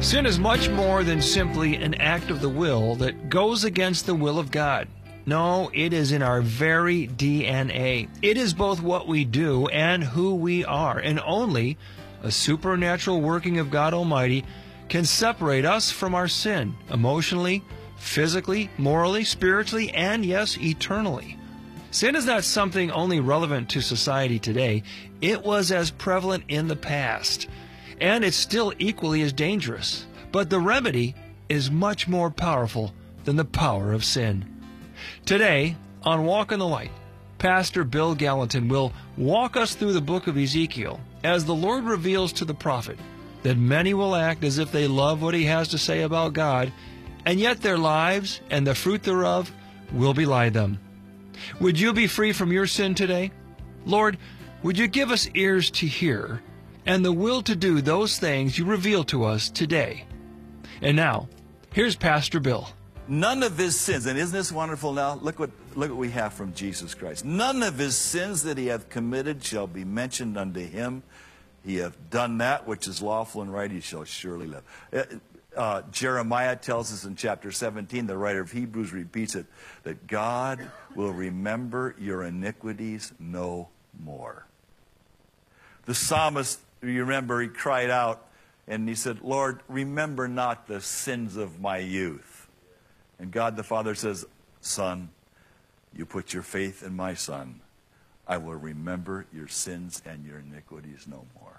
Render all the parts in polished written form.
Sin is much more than simply an act of the will that goes against the will of God. No, it is in our very DNA. It is both what we do and who we are, and only a supernatural working of God Almighty can separate us from our sin, emotionally, physically, morally, spiritually, and yes, eternally. Sin is not something only relevant to society today. It was as prevalent in the past, and it's still equally as dangerous. But the remedy is much more powerful than the power of sin. Today, on Walk in the Light, Pastor Bill Gallatin will walk us through the book of Ezekiel as the Lord reveals to the prophet that many will act as if they love what he has to say about God, and yet their lives and the fruit thereof will belie them. Would you be free from your sin today? Lord, would you give us ears to hear and the will to do those things you reveal to us today? And now, here's Pastor Bill. None of his sins, and isn't this wonderful now? Look what we have from Jesus Christ. None of his sins that he hath committed shall be mentioned unto him. He hath done that which is lawful and right, he shall surely live. Jeremiah tells us in chapter 17, the writer of Hebrews repeats it, that God will remember your iniquities no more. The psalmist, you remember, he cried out and he said, Lord, remember not the sins of my youth. And God the Father says, Son, you put your faith in my Son. I will remember your sins and your iniquities no more.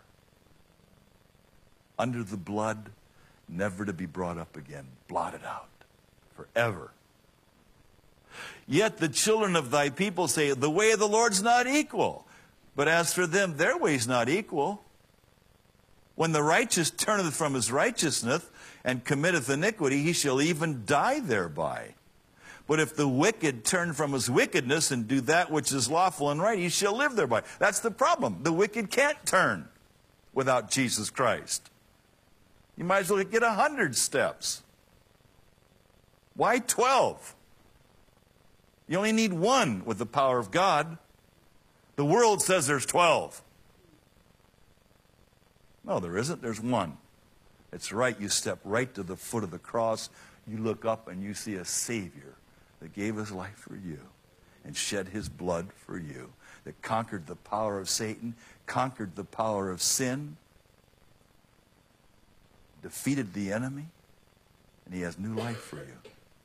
Under the blood, never to be brought up again, blotted out forever. Yet the children of thy people say, the way of the Lord's not equal. But as for them, their way's not equal. When the righteous turneth from his righteousness and committeth iniquity, he shall even die thereby. But if the wicked turn from his wickedness and do that which is lawful and right, he shall live thereby. That's the problem. The wicked can't turn without Jesus Christ. You might as well get 100 steps. Why 12? You only need one with the power of God. The world says there's 12. No, there isn't. There's one. It's right. You step right to the foot of the cross. You look up and you see a Savior that gave his life for you and shed his blood for you, that conquered the power of Satan, conquered the power of sin, defeated the enemy, and he has new life for you.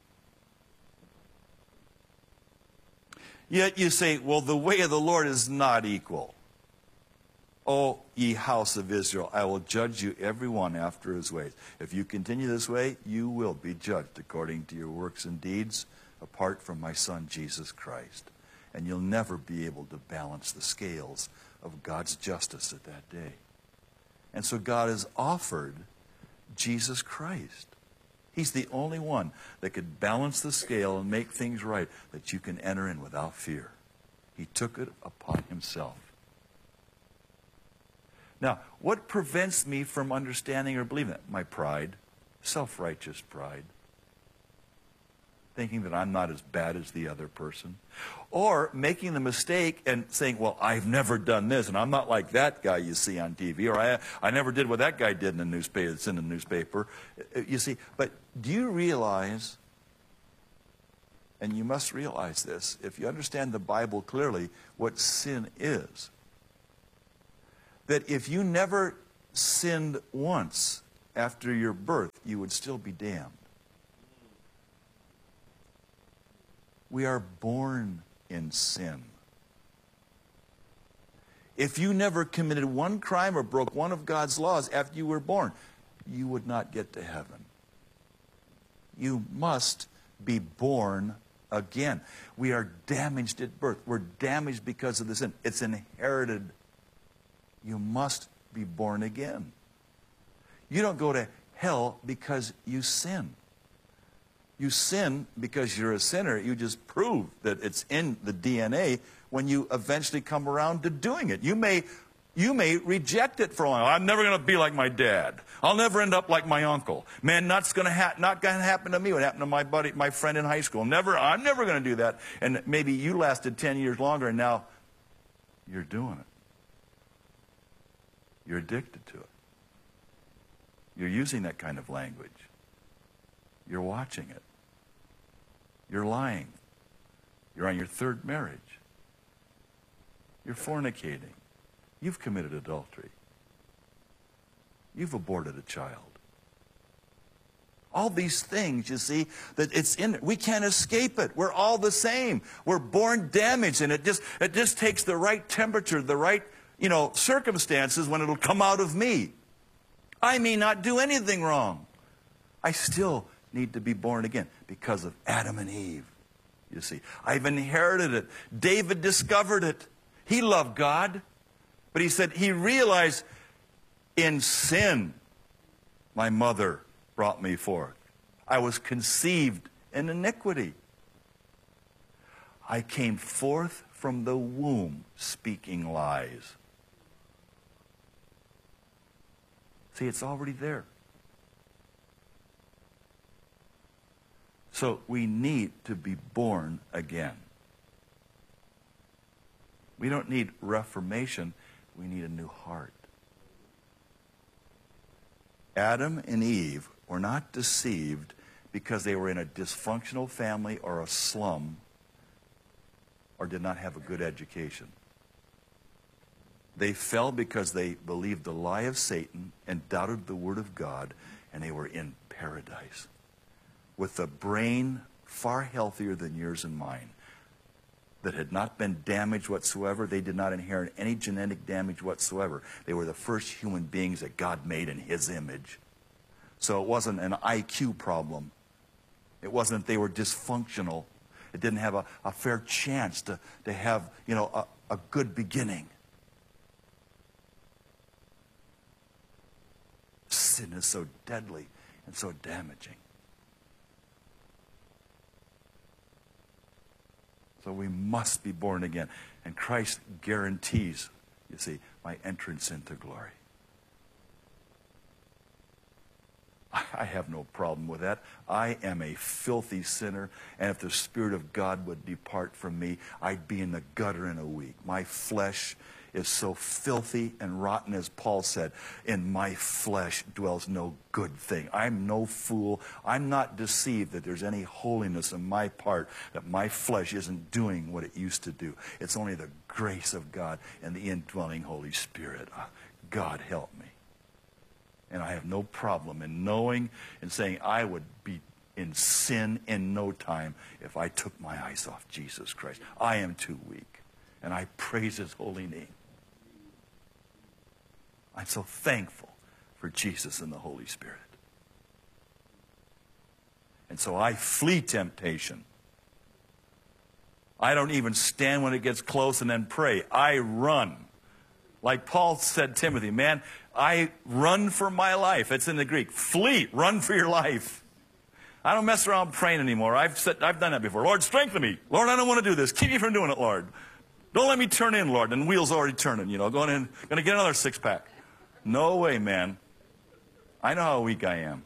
Yet you say, well, the way of the Lord is not equal. O ye house of Israel, I will judge you every one after his ways. If you continue this way, you will be judged according to your works and deeds, apart from my Son, Jesus Christ. And you'll never be able to balance the scales of God's justice at that day. And so God has offered Jesus Christ. He's the only one that could balance the scale and make things right, that you can enter in without fear. He took it upon himself. Now, what prevents me from understanding or believing that? My pride, self-righteous pride. Thinking that I'm not as bad as the other person. Or making the mistake and saying, well, I've never done this, and I'm not like that guy you see on TV, or I never did what that guy did in the newspaper, it's in the newspaper. You see, but do you realize, and you must realize this, if you understand the Bible clearly, what sin is, that if you never sinned once after your birth, you would still be damned. We are born in sin. If you never committed one crime or broke one of God's laws after you were born, you would not get to heaven. You must be born again. We are damaged at birth. We're damaged because of the sin. It's inherited. You must be born again. You don't go to hell because you sin. You sin because you're a sinner. You just prove that it's in the DNA when you eventually come around to doing it. You may reject it for a while. I'm never going to be like my dad. I'll never end up like my uncle. Man, not going to happen to me. What happened to my buddy, my friend in high school? I'm never going to do that. And maybe you lasted 10 years longer, and now you're doing it. You're addicted to it. You're using that kind of language. You're watching it. You're lying. You're on your third marriage. You're fornicating. You've committed adultery. You've aborted a child. All these things, you see, that it's in it. We can't escape it. We're all the same. We're born damaged, and it just takes the right temperature, the right, circumstances when it'll come out of me. I may not do anything wrong. I still need to be born again because of Adam and Eve. You see, I've inherited it. David discovered it. He loved God, but he said he realized in sin my mother brought me forth. I was conceived in iniquity. I came forth from the womb speaking lies. See, it's already there. So we need to be born again. We don't need reformation. We need a new heart. Adam and Eve were not deceived because they were in a dysfunctional family or a slum or did not have a good education. They fell because they believed the lie of Satan and doubted the word of God, and they were in paradise with a brain far healthier than yours and mine that had not been damaged whatsoever. They did not inherit any genetic damage whatsoever. They were the first human beings that God made in His image. So it wasn't an IQ problem. It wasn't they were dysfunctional. It didn't have a fair chance to have, a good beginning. Sin is so deadly and so damaging. So we must be born again. And Christ guarantees, you see, my entrance into glory. I have no problem with that. I am a filthy sinner, and if the Spirit of God would depart from me, I'd be in the gutter in a week. My flesh is so filthy and rotten, as Paul said, in my flesh dwells no good thing. I'm no fool. I'm not deceived that there's any holiness in my part, that my flesh isn't doing what it used to do. It's only the grace of God and the indwelling Holy Spirit. God help me. And I have no problem in knowing and saying I would be in sin in no time if I took my eyes off Jesus Christ. I am too weak, and I praise His holy name. I'm so thankful for Jesus and the Holy Spirit. And so I flee temptation. I don't even stand when it gets close and then pray. I run. Like Paul said to Timothy, man, I run for my life. It's in the Greek. Flee. Run for your life. I don't mess around praying anymore. I've done that before. Lord, strengthen me. Lord, I don't want to do this. Keep me from doing it, Lord. Don't let me turn in, Lord. And the wheel's already turning, going to get another six-pack. No way, man. I know how weak I am.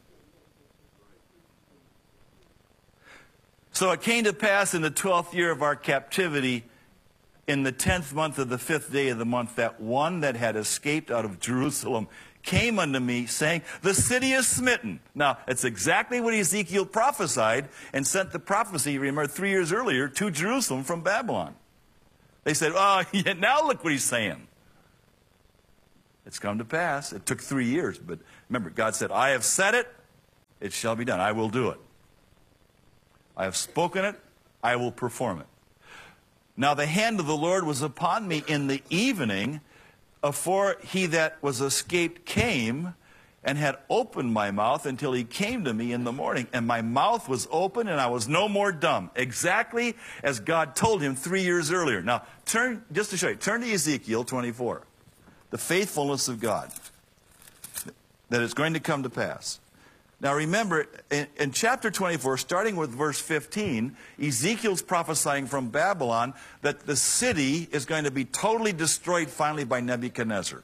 So it came to pass in the 12th year of our captivity, in the 10th month of the 5th day of the month, that one that had escaped out of Jerusalem came unto me, saying, the city is smitten. Now, it's exactly what Ezekiel prophesied and sent the prophecy, remember, 3 years earlier, to Jerusalem from Babylon. They said, yeah, now look what he's saying. It's come to pass. It took 3 years, but remember, God said, I have said it, it shall be done. I will do it. I have spoken it, I will perform it. Now the hand of the Lord was upon me in the evening, afore he that was escaped came, and had opened my mouth until he came to me in the morning. And my mouth was open, and I was no more dumb. Exactly as God told him 3 years earlier. Now, just to show you, turn to Ezekiel 24. The faithfulness of God, that is going to come to pass. Now remember, in chapter 24, starting with verse 15, Ezekiel's prophesying from Babylon that the city is going to be totally destroyed finally by Nebuchadnezzar.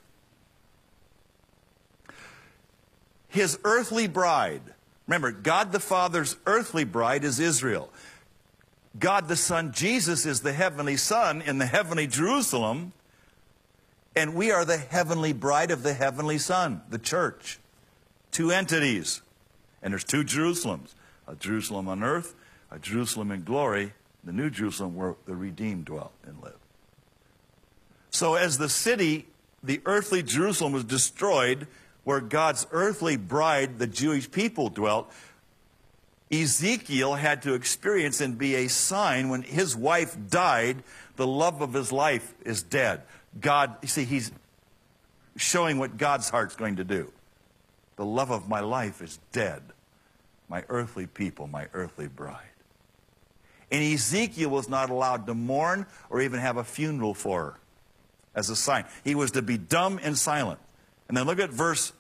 His earthly bride, remember, God the Father's earthly bride is Israel. God the Son, Jesus, is the heavenly Son in the heavenly Jerusalem. And we are the heavenly bride of the heavenly Son, the church. two entities. And there's two Jerusalems. A Jerusalem on earth, a Jerusalem in glory, the New Jerusalem where the redeemed dwell and live. So as the city, the earthly Jerusalem, was destroyed, where God's earthly bride, the Jewish people, dwelt, Ezekiel had to experience and be a sign. When his wife died, the love of his life is dead. God, you see, he's showing what God's heart's going to do. The love of my life is dead. My earthly people, my earthly bride. And Ezekiel was not allowed to mourn or even have a funeral for her as a sign. He was to be dumb and silent. And then look at verse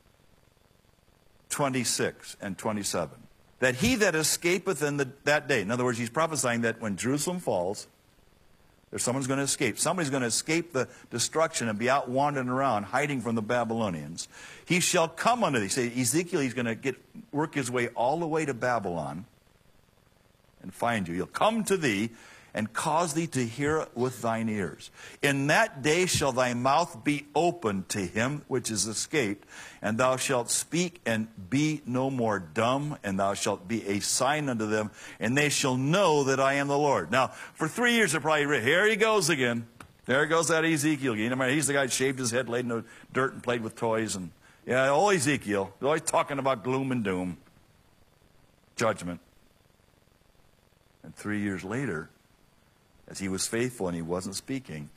26 and 27. That he that escapeth in that day. In other words, he's prophesying that when Jerusalem falls, there's someone's going to escape. Somebody's going to escape the destruction and be out wandering around, hiding from the Babylonians. He shall come unto thee. Say, Ezekiel, he's going to work his way all the way to Babylon and find you. He'll come to thee and cause thee to hear with thine ears. In that day shall thy mouth be opened to him which is escaped, and thou shalt speak and be no more dumb, and thou shalt be a sign unto them, and they shall know that I am the Lord. Now, for 3 years they're probably, here he goes again. There goes that Ezekiel again. He's the guy that shaved his head, laid in the dirt, and played with toys. And yeah, old Ezekiel, always talking about gloom and doom, judgment. And 3 years later, as he was faithful and he wasn't speaking,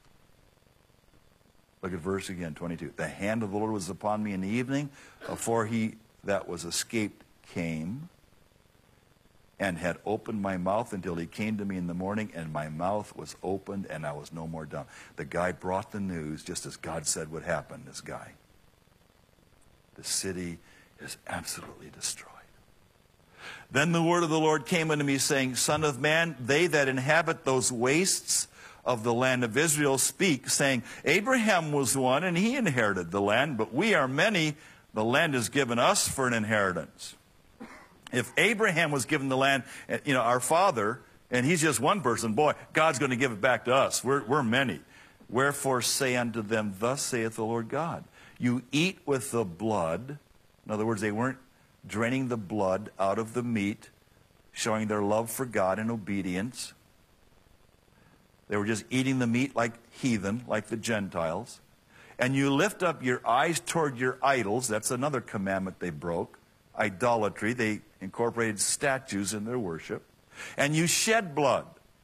look at verse again, 22. The hand of the Lord was upon me in the evening, afore he that was escaped came, and had opened my mouth until he came to me in the morning, and my mouth was opened, and I was no more dumb. The guy brought the news just as God said would happen, this guy. The city is absolutely destroyed. Then the word of the Lord came unto me, saying, Son of man, they that inhabit those wastes of the land of Israel speak, saying, Abraham was one, and he inherited the land, but we are many. The land is given us for an inheritance. If Abraham was given the land, our father, and he's just one person, boy, God's going to give it back to us. We're many. Wherefore say unto them, Thus saith the Lord God, you eat with the blood. In other words, they weren't draining the blood out of the meat, showing their love for God and obedience. They were just eating the meat like heathen, like the Gentiles. And you lift up your eyes toward your idols. That's another commandment they broke. Idolatry. They incorporated statues in their worship. And you shed blood.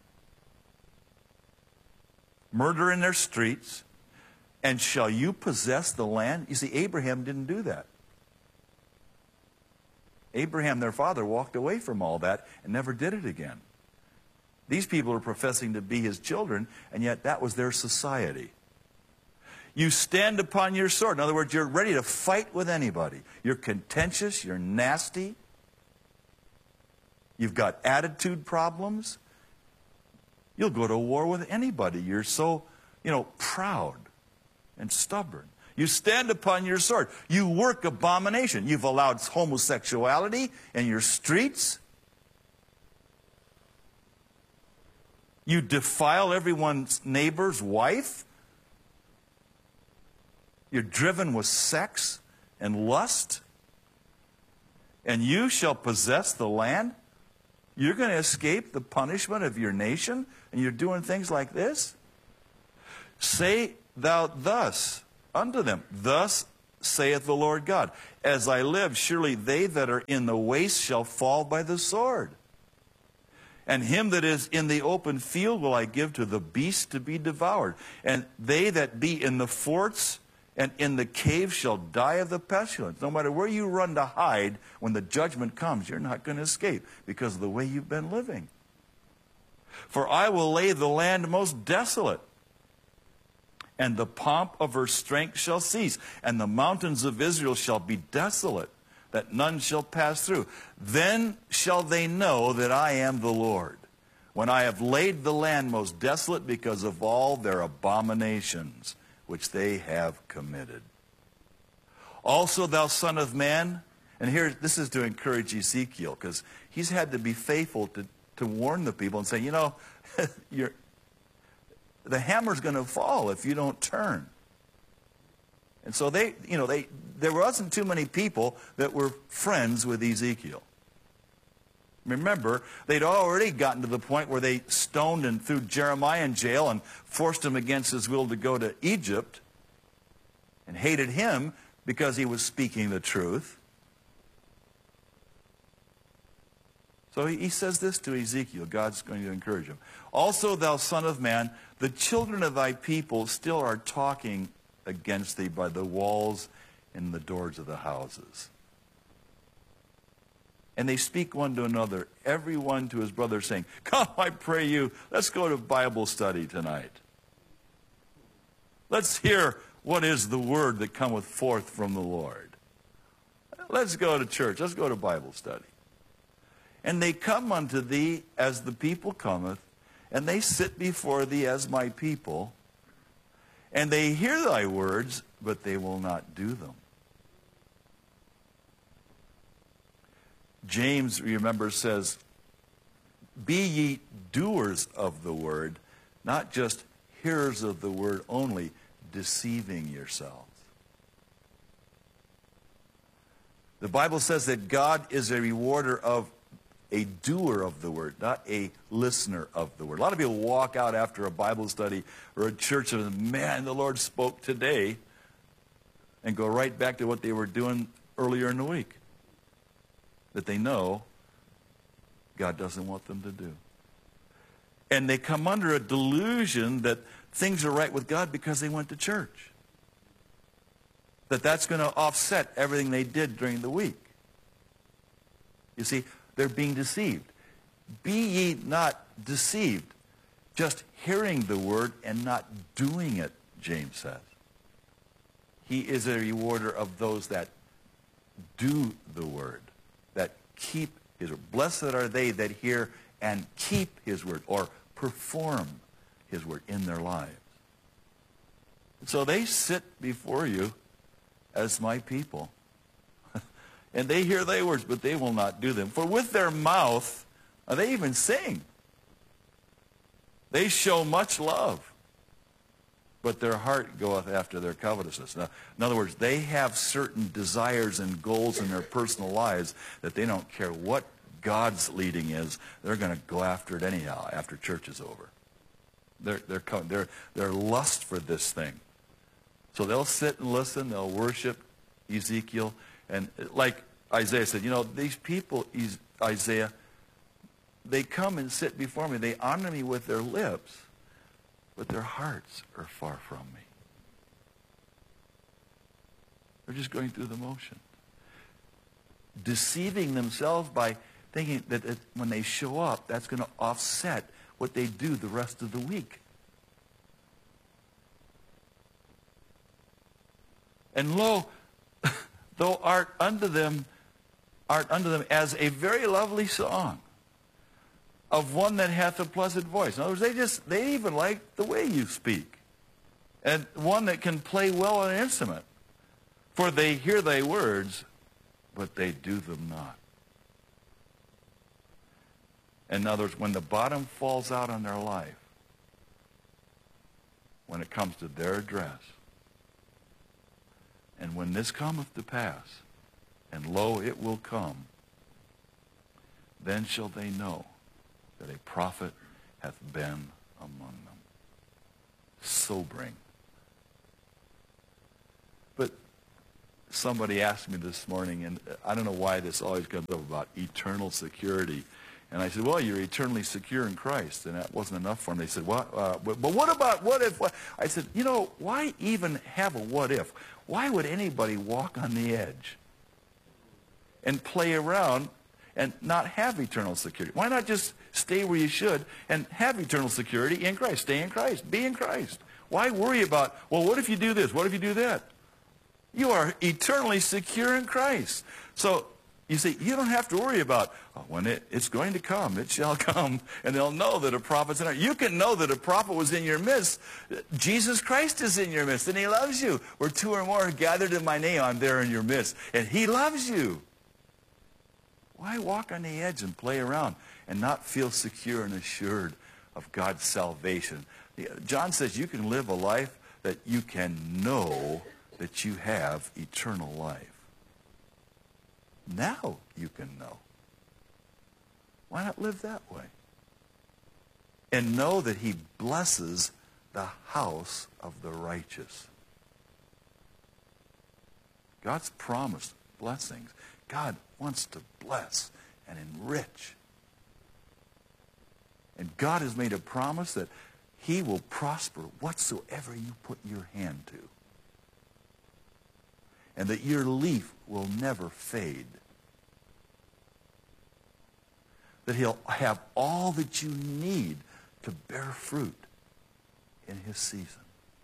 Murder in their streets. And shall you possess the land? You see, Abraham didn't do that. Abraham, their father, walked away from all that and never did it again. These people are professing to be his children, and yet that was their society. You stand upon your sword. In other words, you're ready to fight with anybody. You're contentious. You're nasty. You've got attitude problems. You'll go to war with anybody. You're so, proud and stubborn. You stand upon your sword. You work abomination. You've allowed homosexuality in your streets. You defile everyone's neighbor's wife. You're driven with sex and lust. And you shall possess the land. You're going to escape the punishment of your nation, and you're doing things like this? Say thou thus unto them, Thus saith the Lord God, As I live, surely they that are in the waste shall fall by the sword. And him that is in the open field will I give to the beast to be devoured. And they that be in the forts and in the cave shall die of the pestilence. No matter where you run to hide, when the judgment comes, you're not going to escape because of the way you've been living. For I will lay the land most desolate, and the pomp of her strength shall cease, and the mountains of Israel shall be desolate, that none shall pass through. Then shall they know that I am the Lord, when I have laid the land most desolate because of all their abominations which they have committed. Also, thou son of man, and here, this is to encourage Ezekiel, because he's had to be faithful to warn the people and say, the hammer's going to fall if you don't turn. And so there wasn't too many people that were friends with Ezekiel. Remember, they'd already gotten to the point where they stoned and threw Jeremiah in jail and forced him against his will to go to Egypt, and hated him because he was speaking the truth. So he says this to Ezekiel. God's going to encourage him. Also, thou son of man, the children of thy people still are talking against thee by the walls and the doors of the houses. And they speak one to another, every one to his brother, saying, come, I pray you, let's go to Bible study tonight. Let's hear what is the word that cometh forth from the Lord. Let's go to church. Let's go to Bible study. And they come unto thee as the people cometh, and they sit before thee as my people, and they hear thy words, but they will not do them. James, remember, says, be ye doers of the word, not just hearers of the word only, deceiving yourselves. The Bible says that God is a rewarder of a doer of the word, not a listener of the word. A lot of people walk out after a Bible study or a church and, man, the Lord spoke today, and go right back to what they were doing earlier in the week that they know God doesn't want them to do. And they come under a delusion that things are right with God because they went to church. That's going to offset everything they did during the week. You see, they're being deceived. Be ye not deceived, just hearing the word and not doing it, James says. He is a rewarder of those that do the word, that keep his word. Blessed are they that hear and keep his word, or perform his word in their lives. So they sit before you as my people. And they hear thy words, but they will not do them. For with their mouth, they even sing. They show much love, but their heart goeth after their covetousness. Now, in other words, they have certain desires and goals in their personal lives that they don't care what God's leading is. They're going to go after it anyhow after church is over. They're lust for this thing. So they'll sit and listen. They'll worship Ezekiel. And like Isaiah said, these people, Isaiah, they come and sit before me. They honor me with their lips, but their hearts are far from me. They're just going through the motion. Deceiving themselves by thinking that when they show up, that's going to offset what they do the rest of the week. And lo, though art unto them as a very lovely song of one that hath a pleasant voice. In other words, they even like the way you speak. And one that can play well on an instrument. For they hear thy words, but they do them not. In other words, when the bottom falls out on their life, when it comes to their dress, and when this cometh to pass, and lo, it will come, then shall they know that a prophet hath been among them. Sobering. But somebody asked me this morning, and I don't know why this always comes up about eternal security. And I said, well, you're eternally secure in Christ. And that wasn't enough for them. They said, but what about, what if? What? I said, why even have a what if? Why would anybody walk on the edge and play around and not have eternal security? Why not just stay where you should and have eternal security in Christ? Stay in Christ. Be in Christ. Why worry about, well, what if you do this? What if you do that? You are eternally secure in Christ. So, you see, you don't have to worry about when it's going to come. It shall come, and they'll know that a prophet's in our. You can know that a prophet was in your midst. Jesus Christ is in your midst, and he loves you. Where two or more are gathered in my name, I'm there in your midst, and he loves you. Why walk on the edge and play around and not feel secure and assured of God's salvation? John says you can live a life that you can know that you have eternal life. Now you can know. Why not live that way? And know that he blesses the house of the righteous. God's promised blessings. God wants to bless and enrich. And God has made a promise that he will prosper whatsoever you put your hand to. And that your leaf will never fade. That he'll have all that you need to bear fruit in his season.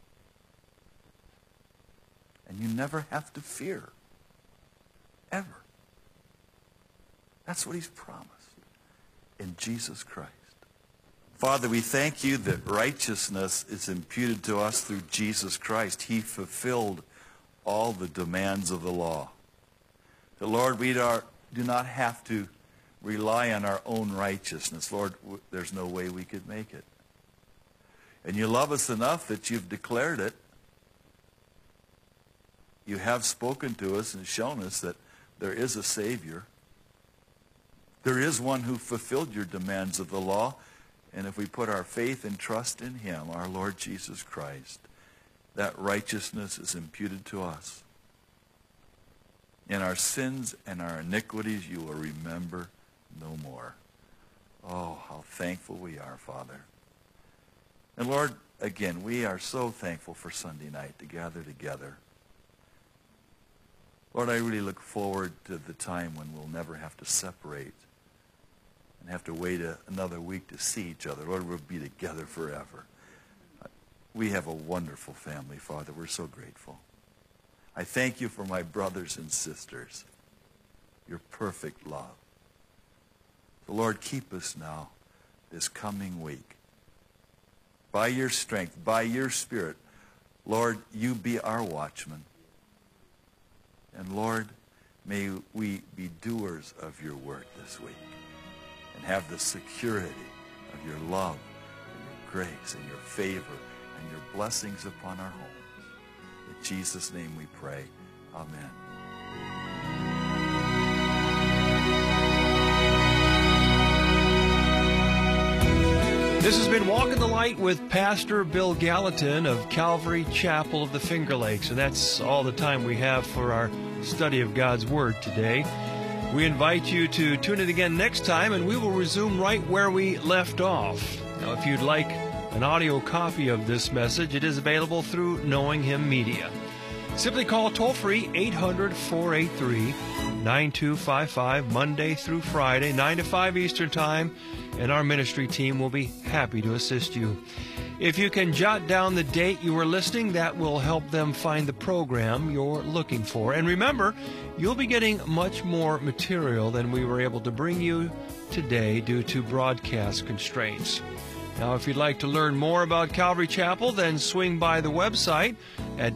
And you never have to fear. Ever. That's what he's promised in Jesus Christ. Father, we thank you that righteousness is imputed to us through Jesus Christ. He fulfilled all the demands of the law. The Lord, we do not have to rely on our own righteousness. Lord, there's no way we could make it. And you love us enough that you've declared it. You have spoken to us and shown us that there is a Savior. There is one who fulfilled your demands of the law. And if we put our faith and trust in him, our Lord Jesus Christ, that righteousness is imputed to us. And our sins and our iniquities you will remember no more. Oh, how thankful we are, Father. And Lord, again, we are so thankful for Sunday night to gather together. Lord, I really look forward to the time when we'll never have to separate and have to wait another week to see each other. Lord, we'll be together forever. We have a wonderful family, Father. We're so grateful. I thank you for my brothers and sisters, your perfect love. So, Lord, keep us now this coming week. By your strength, by your Spirit, Lord, you be our watchman. And Lord, may we be doers of your word this week and have the security of your love and your grace and your favor and your blessings upon our homes. In Jesus' name we pray. Amen. This has been Walk in the Light with Pastor Bill Gallatin of Calvary Chapel of the Finger Lakes. And that's all the time we have for our study of God's Word today. We invite you to tune in again next time, and we will resume right where we left off. Now, if you'd like an audio copy of this message, it is available through Knowing Him Media. Simply call toll-free 800-483-9255, Monday through Friday, 9 to 5 Eastern Time, and our ministry team will be happy to assist you. If you can jot down the date you were listening, that will help them find the program you're looking for. And remember, you'll be getting much more material than we were able to bring you today due to broadcast constraints. Now, if you'd like to learn more about Calvary Chapel, then swing by the website at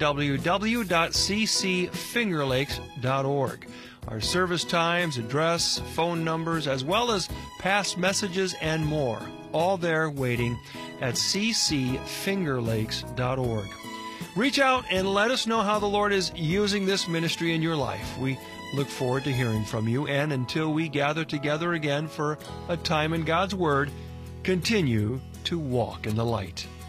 www.ccfingerlakes.org. Our service times, address, phone numbers, as well as past messages and more, all there waiting at ccfingerlakes.org. Reach out and let us know how the Lord is using this ministry in your life. We look forward to hearing from you, and until we gather together again for a time in God's Word, continue to walk in the light.